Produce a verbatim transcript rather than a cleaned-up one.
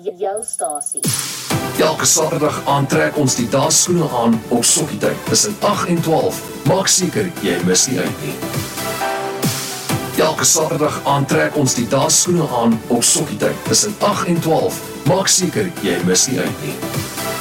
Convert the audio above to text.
Jou stasie. Elke Saterdag aantrek ons die dansskoene aan op Sokkietyd tussen agt en twaalf. Maak seker jy mis nie uit nie. Elke Saterdag aantrek ons die dansskoene aan op Sokkietyd tussen agt en twaalf. Maak seker jy mis nie uit nie.